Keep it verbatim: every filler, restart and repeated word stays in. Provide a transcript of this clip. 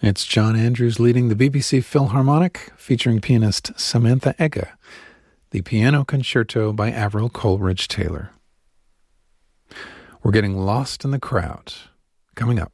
It's John Andrews leading the B B C Philharmonic, featuring pianist Samantha Egge, the Piano Concerto by Avril Coleridge Taylor. We're getting lost in the crowd. Coming up.